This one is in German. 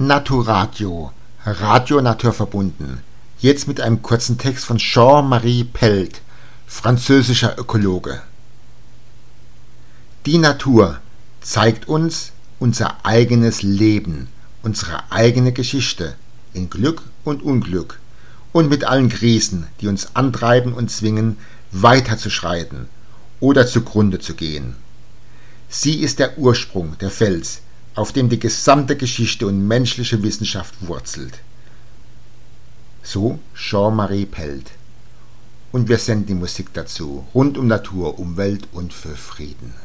Naturadio, Radio naturverbunden. Jetzt mit einem kurzen Text von Jean-Marie Pelt, französischer Ökologe. Die Natur zeigt uns unser eigenes Leben, unsere eigene Geschichte, in Glück und Unglück und mit allen Krisen, die uns antreiben und zwingen, weiterzuschreiten oder zugrunde zu gehen. Sie ist der Ursprung, der Fels, auf dem die gesamte Geschichte und menschliche Wissenschaft wurzelt. So Jean-Marie Pelt. Und wir senden die Musik dazu, rund um Natur, Umwelt und für Frieden.